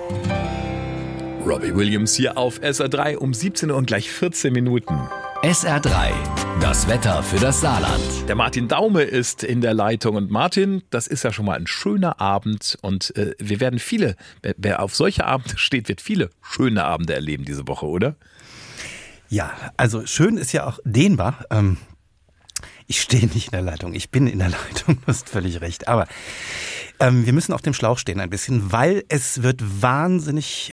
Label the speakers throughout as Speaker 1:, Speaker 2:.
Speaker 1: Robbie Williams hier auf SR3 um 17 Uhr und gleich 14 Minuten.
Speaker 2: SR3, das Wetter für das Saarland.
Speaker 1: Der Martin Daume ist in der Leitung. Und Martin, das ist ja schon mal ein schöner Abend. Und wir werden wer auf solche Abende steht, wird viele schöne Abende erleben diese Woche, oder?
Speaker 3: Ja, also schön ist ja auch dehnbar. Ich stehe nicht in der Leitung, ich bin in der Leitung, du hast völlig recht. Aber wir müssen auf dem Schlauch stehen ein bisschen, weil es wird wahnsinnig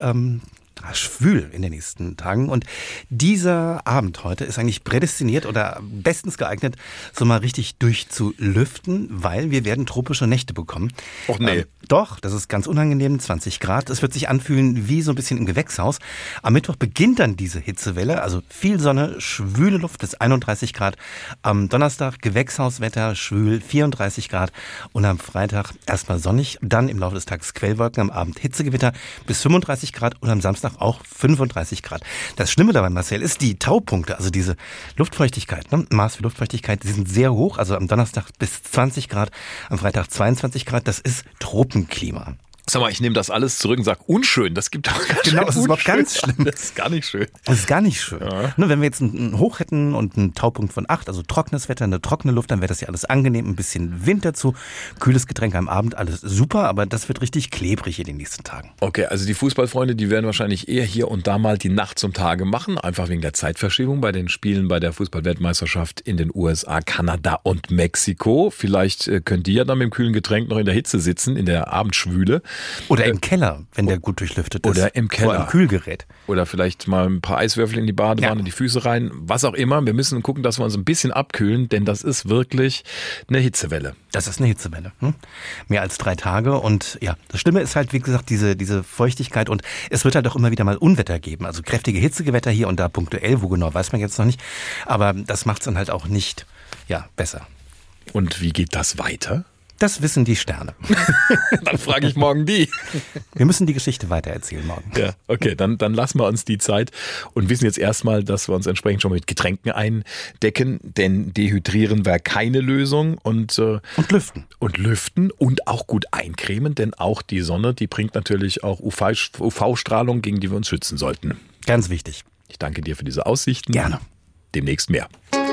Speaker 3: schwül in den nächsten Tagen. Und dieser Abend heute ist eigentlich prädestiniert oder bestens geeignet, so mal richtig durchzulüften, weil wir werden tropische Nächte bekommen.
Speaker 1: Och nee.
Speaker 3: Doch, das ist ganz unangenehm, 20 Grad. Es wird sich anfühlen wie so ein bisschen im Gewächshaus. Am Mittwoch beginnt dann diese Hitzewelle, also viel Sonne, schwüle Luft bis 31 Grad. Am Donnerstag Gewächshauswetter, schwül, 34 Grad. Und am Freitag erstmal sonnig, dann im Laufe des Tages Quellwolken, am Abend Hitzegewitter bis 35 Grad und am Samstag auch 35 Grad. Das Schlimme dabei, Marcel, ist die Taupunkte, also diese Luftfeuchtigkeit, Maß für Luftfeuchtigkeit, die sind sehr hoch, also am Donnerstag bis 20 Grad, am Freitag 22 Grad, das ist Tropenklima.
Speaker 1: Sag mal, ich nehme das alles zurück und sage unschön. Das gibt auch ganz
Speaker 3: Genau, das ist überhaupt ganz schlimm.
Speaker 1: Das ist gar nicht schön.
Speaker 3: Das ist gar nicht schön.
Speaker 1: Ja.
Speaker 3: Wenn wir jetzt einen Hoch hätten und einen Taupunkt von 8, also trockenes Wetter, eine trockene Luft, dann wäre das ja alles angenehm. Ein bisschen Wind dazu, kühles Getränk am Abend, alles super, aber das wird richtig klebrig in den nächsten Tagen.
Speaker 1: Okay, also die Fußballfreunde, die werden wahrscheinlich eher hier und da mal die Nacht zum Tage machen, einfach wegen der Zeitverschiebung bei den Spielen bei der Fußball-Weltmeisterschaft in den USA, Kanada und Mexiko. Vielleicht könnt ihr ja dann mit dem kühlen Getränk noch in der Hitze sitzen, in der Abendschwüle.
Speaker 3: Oder im Keller, wenn der gut durchlüftet ist.
Speaker 1: Oder im Keller.
Speaker 3: Vor einem Kühlgerät.
Speaker 1: Oder vielleicht mal ein paar Eiswürfel in die Badewanne, die Füße rein, was auch immer. Wir müssen gucken, dass wir uns ein bisschen abkühlen, denn das ist wirklich eine Hitzewelle.
Speaker 3: Das ist eine Hitzewelle. Mehr als 3 Tage. Und ja, das Schlimme ist halt, wie gesagt, diese Feuchtigkeit. Und es wird halt auch immer wieder mal Unwetter geben. Also kräftige Hitzegewetter hier und da punktuell. Wo genau, weiß man jetzt noch nicht. Aber das macht es dann halt auch nicht besser.
Speaker 1: Und wie geht das weiter?
Speaker 3: Das wissen die Sterne.
Speaker 1: Dann frage ich morgen die.
Speaker 3: Wir müssen die Geschichte weitererzählen morgen.
Speaker 1: Ja, okay, dann lassen wir uns die Zeit und wissen jetzt erstmal, dass wir uns entsprechend schon mit Getränken eindecken, denn dehydrieren wäre keine Lösung und
Speaker 3: lüften.
Speaker 1: Und lüften und auch gut eincremen, denn auch die Sonne, die bringt natürlich auch UV-Strahlung, gegen die wir uns schützen sollten.
Speaker 3: Ganz wichtig.
Speaker 1: Ich danke dir für diese Aussichten.
Speaker 3: Gerne.
Speaker 1: Demnächst mehr.